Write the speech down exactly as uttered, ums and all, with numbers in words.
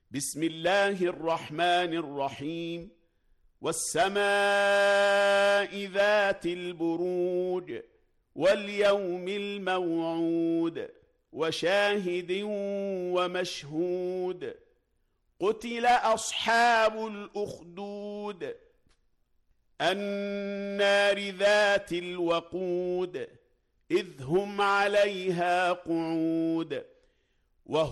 بسم الله الرحمن الرحيم. والسماء ذات البروج واليوم الموعود وشاهد ومشهود. قتل أصحاب الأخدود النار ذات الوقود إذ هم عليها قعود.